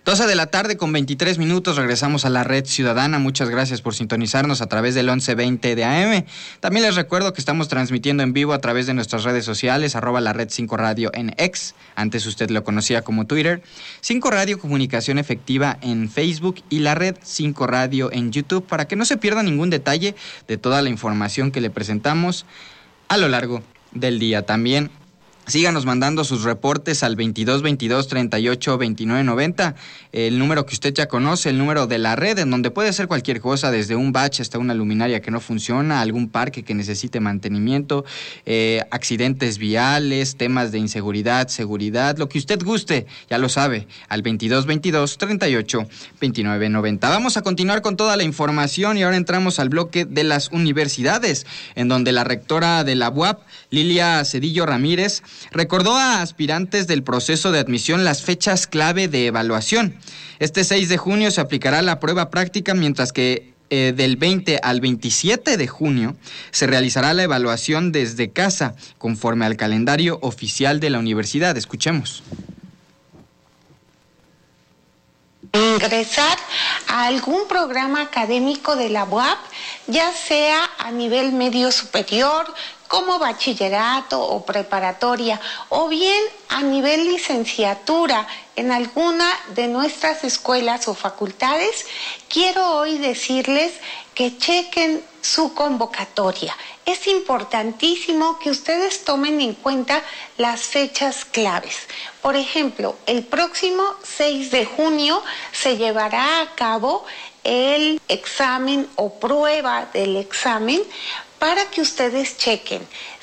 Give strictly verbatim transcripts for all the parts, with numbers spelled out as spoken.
doce de la tarde con veintitrés minutos, regresamos a la Red Ciudadana. Muchas gracias por sintonizarnos a través del once veinte de A M. También les recuerdo que estamos transmitiendo en vivo a través de nuestras redes sociales, arroba la Red cinco Radio en X, antes usted lo conocía como Twitter, cinco Radio Comunicación Efectiva en Facebook y la Red cinco Radio en YouTube, para que no se pierda ningún detalle de toda la información que le presentamos a lo largo del día. También síganos mandando sus reportes al veintidós veintidós treinta y ocho veintinueve noventa, el número que usted ya conoce, el número de la red, en donde puede ser cualquier cosa, desde un bache hasta una luminaria que no funciona, algún parque que necesite mantenimiento, eh, accidentes viales, temas de inseguridad, seguridad, lo que usted guste, ya lo sabe, al veintidós veintidós treinta y ocho veintinueve noventa. Vamos a continuar con toda la información y ahora entramos al bloque de las universidades, en donde la rectora de la U A P, Lilia Cedillo Ramírez, recordó a aspirantes del proceso de admisión las fechas clave de evaluación. Este seis de junio se aplicará la prueba práctica, mientras que eh, del veinte al veintisiete de junio se realizará la evaluación desde casa, conforme al calendario oficial de la universidad. Escuchemos. Ingresar a algún programa académico de la U A P, ya sea a nivel medio superior, como bachillerato o preparatoria, o bien a nivel licenciatura en alguna de nuestras escuelas o facultades, quiero hoy decirles que chequen su convocatoria. Es importantísimo que ustedes tomen en cuenta las fechas claves. Por ejemplo, el próximo seis de junio se llevará a cabo el examen o prueba del examen, para que ustedes chequen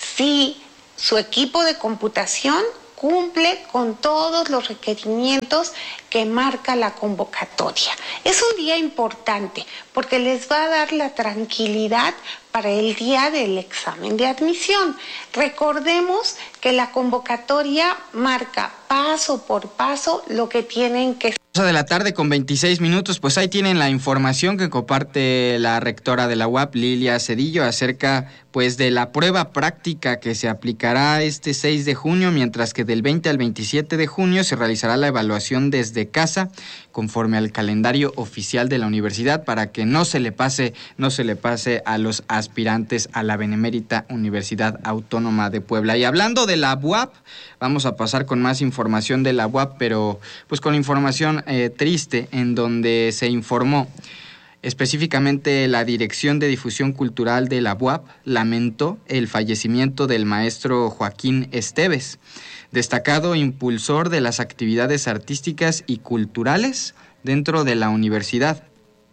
si su equipo de computación cumple con todos los requerimientos que marca la convocatoria. Es un día importante porque les va a dar la tranquilidad para el día del examen de admisión. Recordemos que la convocatoria marca paso por paso lo que tienen que hacer. De la tarde con veintiséis minutos, pues ahí tienen la información que comparte la rectora de la U A P, Lilia Cedillo, acerca pues de la prueba práctica que se aplicará este seis de junio, mientras que del veinte al veintisiete de junio se realizará la evaluación desde casa, conforme al calendario oficial de la universidad, para que no se le pase, no se le pase a los aspirantes a la Benemérita Universidad Autónoma de Puebla. Y hablando de la U A P, vamos a pasar con más información de la U A P, pero pues con información eh, triste, en donde se informó específicamente la Dirección de Difusión Cultural de la U A P lamentó el fallecimiento del maestro Joaquín Esteves, destacado impulsor de las actividades artísticas y culturales dentro de la universidad.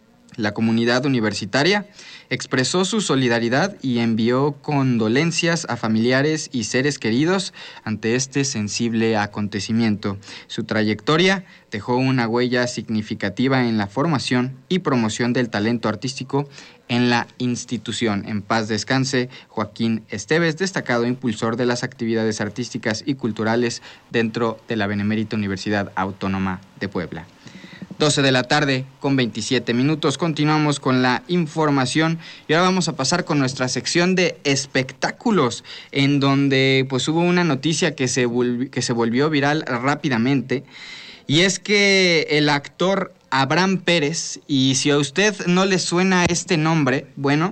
La comunidad universitaria expresó su solidaridad y envió condolencias a familiares y seres queridos ante este sensible acontecimiento. Su trayectoria dejó una huella significativa en la formación y promoción del talento artístico en la institución. En paz descanse Joaquín Esteves, destacado impulsor de las actividades artísticas y culturales dentro de la Benemérita Universidad Autónoma de Puebla. doce de la tarde con veintisiete minutos. Continuamos con la información y ahora vamos a pasar con nuestra sección de espectáculos, en donde pues hubo una noticia que se volvió, que se volvió viral rápidamente, y es que el actor Abraham Pérez, y si a usted no le suena este nombre, bueno,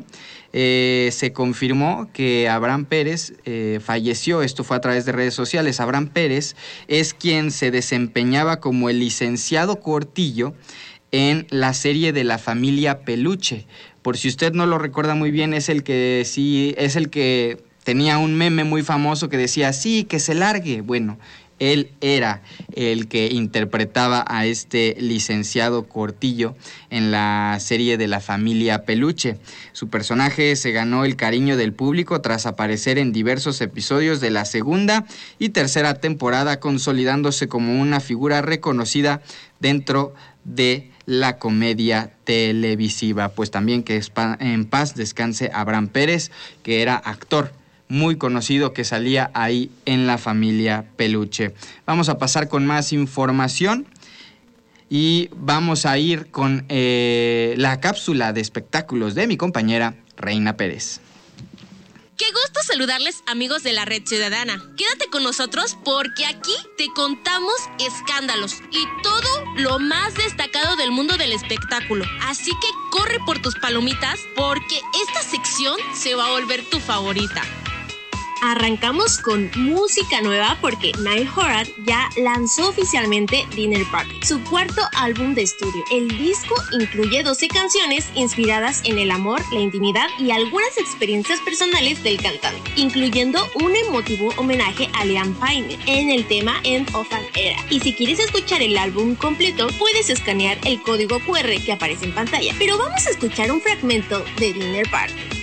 Eh, se confirmó que Abraham Pérez eh, falleció. Esto fue a través de redes sociales. Abraham Pérez es quien se desempeñaba como el licenciado Cortillo en la serie de La Familia Peluche. Por si usted no lo recuerda muy bien, es el que sí, es el que tenía un meme muy famoso que decía, sí, que se largue. Bueno, él era el que interpretaba a este licenciado Cortillo en la serie de La Familia Peluche. Su personaje se ganó el cariño del público tras aparecer en diversos episodios de la segunda y tercera temporada, consolidándose como una figura reconocida dentro de la comedia televisiva. Pues también que en paz descanse Abraham Pérez, que era actor muy conocido que salía ahí en La Familia Peluche. Vamos a pasar con más información y vamos a ir con eh, la cápsula de espectáculos de mi compañera Reina Pérez. Qué gusto saludarles, amigos de la Red Ciudadana. Quédate con nosotros porque aquí te contamos escándalos y todo lo más destacado del mundo del espectáculo. Así que corre por tus palomitas porque esta sección se va a volver tu favorita. Arrancamos con música nueva porque Niall Horan ya lanzó oficialmente Dinner Party, su cuarto álbum de estudio. El disco incluye doce canciones inspiradas en el amor, la intimidad y algunas experiencias personales del cantante, incluyendo un emotivo homenaje a Liam Payne en el tema End of an Era. Y si quieres escuchar el álbum completo, puedes escanear el código cu erre que aparece en pantalla. Pero vamos a escuchar un fragmento de Dinner Party.